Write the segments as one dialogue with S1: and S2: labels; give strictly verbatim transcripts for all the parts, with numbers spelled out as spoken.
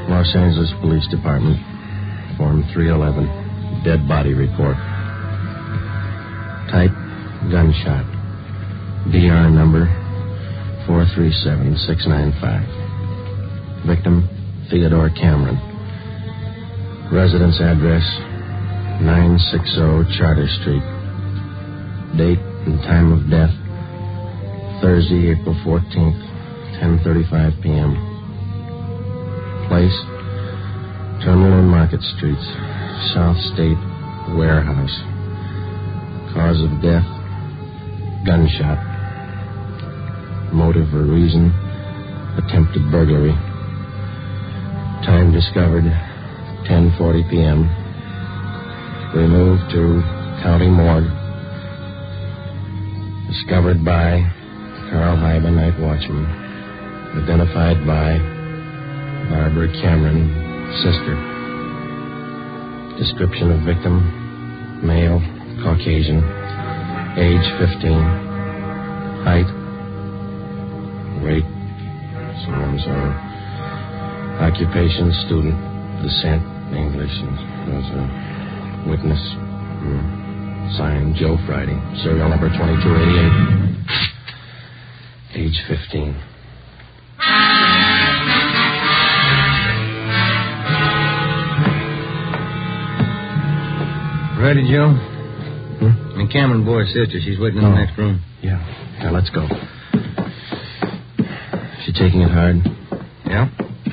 S1: Los Angeles Police Department, Form three eleven, dead body report. Type, gunshot. D R number, four three seven six nine five. Victim, Theodore Cameron. Residence address, nine sixty Charter Street. Date and time of death, Thursday, April fourteenth, ten thirty-five p.m. Place, Terminal and Market Streets, South State Warehouse. Cause of death, gunshot. Motive or reason, attempted burglary. Time discovered, ten forty p.m. Removed to County Morgue. Discovered by Carl Hyba, night watchman. Identified by Barbara Cameron, sister. Description of victim, male, Caucasian. Age fifteen. Height. Weight. So-and-so. Occupation, student. Descent, English. Was a witness. Hmm. Signed, Joe Friday. Serial number twenty-two eighty-eight. Age fifteen.
S2: Ready, Joe?
S1: Hmm?
S2: And Cameron Boy's sister. She's waiting in
S1: Oh.
S2: the next room.
S1: Yeah. Now, let's go. She taking it hard?
S2: Yeah?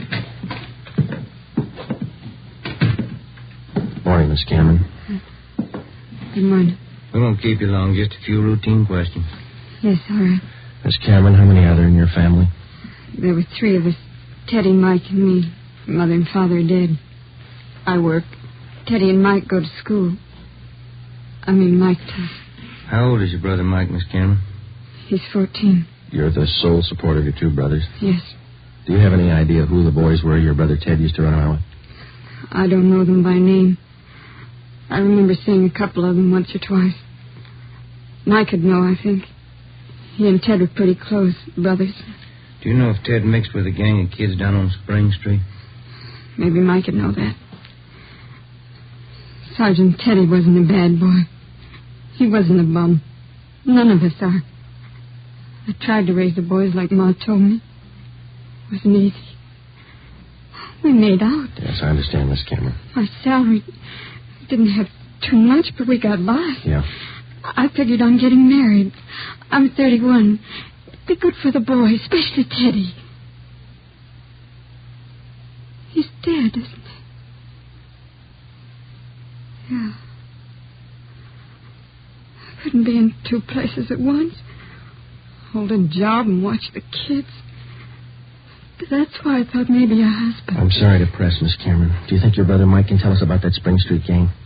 S1: Morning, Miss Cameron.
S3: Good morning.
S2: We won't keep you long. Just a few routine questions.
S3: Yes, all right.
S1: Miss Cameron, how many are there in your family?
S3: There were three of us. Teddy, Mike, and me. Mother and father are dead. I work. Teddy and Mike go to school. I mean, Mike does.
S2: How old is your brother Mike, Miss Cameron?
S3: He's fourteen.
S1: You're the sole support of your two brothers.
S3: Yes.
S1: Do you have any idea who the boys were your brother Ted used to run around with?
S3: I don't know them by name. I remember seeing a couple of them once or twice. Mike would know, I think. He and Ted were pretty close, brothers.
S2: Do you know if Ted mixed with a gang of kids down on Spring Street?
S3: Maybe Mike would know that. Sergeant Teddy wasn't a bad boy. He wasn't a bum. None of us are. I tried to raise the boys like Ma told me. It wasn't easy. We made out.
S1: Yes, I understand, Miss Cameron.
S3: My salary didn't have too much, but we got by.
S1: Yeah.
S3: I figured on getting married. I'm thirty-one. It'd be good for the boy, especially Teddy. He's dead, isn't he? Yeah. I couldn't be in two places at once. Hold a job and watch the kids. That's why I thought maybe a husband.
S1: I'm sorry to press, Miss Cameron. Do you think your brother Mike can tell us about that Spring Street gang?